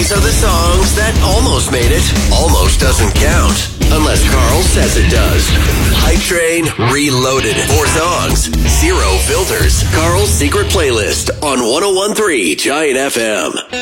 These are the songs that almost made it. Almost doesn't count. Unless Carl says it does. Hype Train Reloaded. 4 songs. 0 filters. Carl's secret playlist on 101.3 Giant FM.